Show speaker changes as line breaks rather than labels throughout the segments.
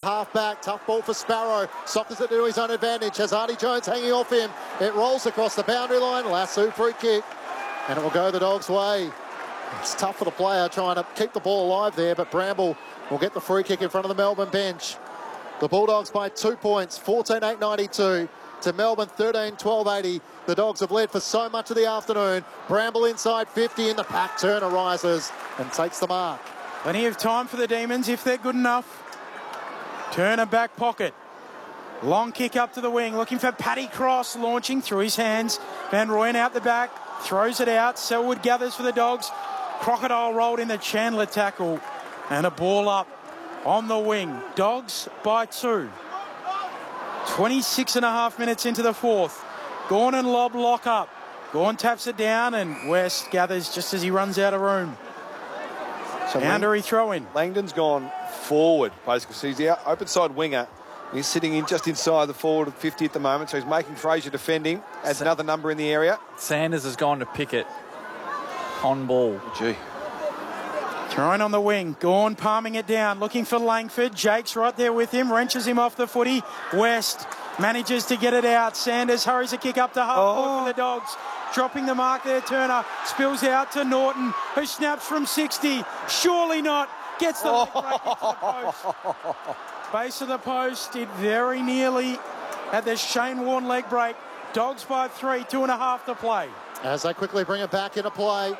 half-back. Tough ball for Sparrow. Sockers it to his own advantage. Has Artie Jones hanging off him. It rolls across the boundary line. Lasso free kick. And it will go the Dogs' way. It's tough for the player trying to keep the ball alive there, but Bramble will get the free kick in front of the Melbourne bench. The Bulldogs by 2 points, 14-8-92 to Melbourne 13-12-80. The Dogs have led for so much of the afternoon. Bramble inside 50 in the pack. Turner rises and takes the mark.
Plenty of time for the Demons if they're good enough. Turner back pocket. Long kick up to the wing, looking for Paddy Cross, launching through his hands. Van Rooyen out the back, throws it out. Selwood gathers for the Dogs. Crocodile rolled in the Chandler tackle. And a ball up on the wing. Dogs by 2. 26 and a half minutes into the fourth. Gawn and Lobb lock up. Gawn taps it down and West gathers just as he runs out of room.
So
Boundary throw in.
Langdon's gone forward, basically. So he's the open side winger. He's sitting in just inside the forward of 50 at the moment, so he's making Fraser defending. Adds another number in the area.
Sanders has gone to Pickett on ball.
Gee.
Throwing on the wing. Gawn palming it down, looking for Langford. Jake's right there with him, wrenches him off the footy. West manages to get it out. Sanders hurries a kick up to half court for the Dogs. Dropping the mark there, Turner spills out to Norton, who snaps from 60. Surely not. Gets the leg break into the post. Base of the post, it very nearly had the Shane Warne leg break. Dogs by 3, 2.5 to play.
As they quickly bring it back into play.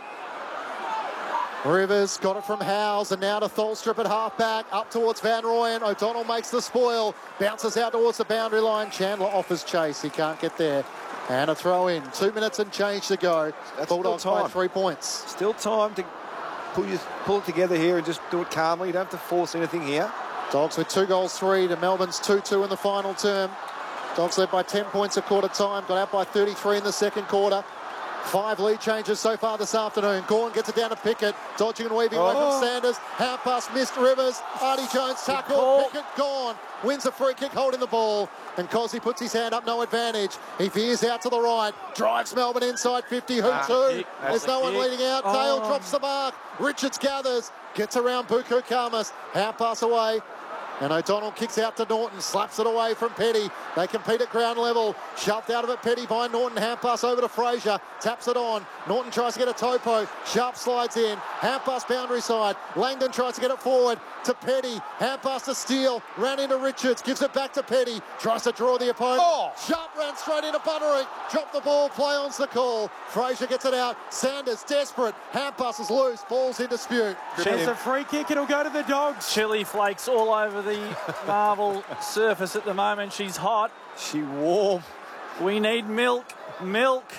Rivers got it from Howes and now to Tholstrup at half-back, up towards Van Rooyen. O'Donnell makes the spoil, bounces out towards the boundary line. Chandler offers chase, he can't get there. And a throw in, 2 minutes and change to go.
That's
Bulldogs
still time.
by 3 points.
Still time to pull it together here and just do it calmly. You don't have to force anything here.
Dogs with 2 goals 3 to Melbourne's 2-2 in the final term. Dogs led by 10 points at quarter time, got out by 33 in the second quarter. 5 lead changes so far this afternoon. Gawn gets it down to Pickett, dodging and weaving away from Sanders. Hand pass missed Rivers. Artie Jones tackle. Pickett gone. Wins a free kick holding the ball. And Cosy puts his hand up, no advantage. He veers out to the right. Drives Melbourne inside 50. Who to? There's no one leading out. Dale drops the mark. Richards gathers. Gets around Buku Khamis. Hand pass away. And O'Donnell kicks out to Norton, slaps it away from Petty. They compete at ground level. Shoved out of it, Petty by Norton. Hand pass over to Fraser. Taps it on. Norton tries to get a topo. Sharp slides in. Hand pass boundary side. Langdon tries to get it forward to Petty. Hand pass to Steele. Ran into Richards. Gives it back to Petty. Tries to draw the opponent. Sharp ran straight into Buttering. Dropped the ball. Play on's the call. Fraser gets it out. Sanders desperate. Hand pass is loose. Ball's in dispute.
There's a free kick. It'll go to the Dogs.
Chili flakes all over the marble surface at the moment. She's hot.
She warm.
We need milk. Milk.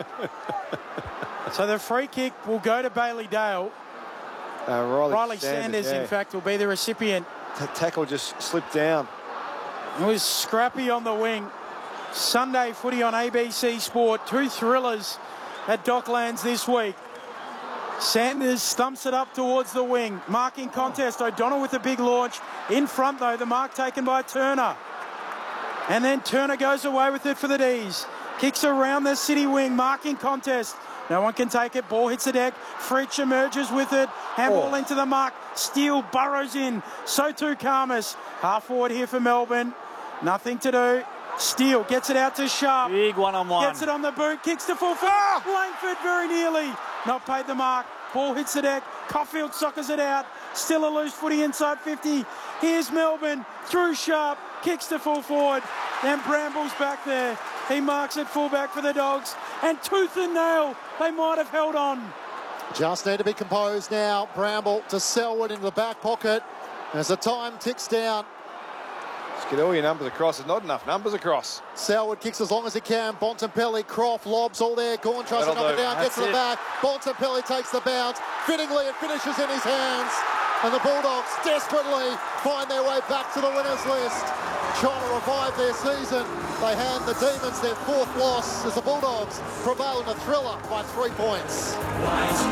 So the free kick will go to Bailey Dale. Riley Sanders, in fact, will be the recipient.
The tackle just slipped down.
It was scrappy on the wing. Sunday footy on ABC Sport. 2 thrillers at Docklands this week. Sanders stumps it up towards the wing. Marking contest. O'Donnell with a big launch. In front, though, the mark taken by Turner. And then Turner goes away with it for the D's. Kicks around the city wing. Marking contest. No one can take it. Ball hits the deck. Fritsch emerges with it. Handball into the mark. Steele burrows in. So too Khamis. Half forward here for Melbourne. Nothing to do. Steele gets it out to Sharp.
Big one-on-one.
Gets it on the boot. Kicks to full forward. Langford very nearly. Not paid the mark. Ball hits the deck. Caulfield soccers it out. Still a loose footy inside 50. Here's Melbourne through Sharp. Kicks to full forward. Then Bramble's back there. He marks it fullback for the Dogs. And tooth and nail, they might have held on.
Just need to be composed now. Bramble to Selwood into the back pocket as the time ticks down.
Just get all your numbers across. There's not enough numbers across.
Selwood kicks as long as he can. Bontempelli, Croft, lobs all there. Gawn tries to knock it down, gets to the back. Bontempelli takes the bounce. Fittingly, it finishes in his hands. And the Bulldogs desperately find their way back to the winners list. Trying to revive their season. They hand the Demons their 4th loss as the Bulldogs prevail in a thriller by 3 points.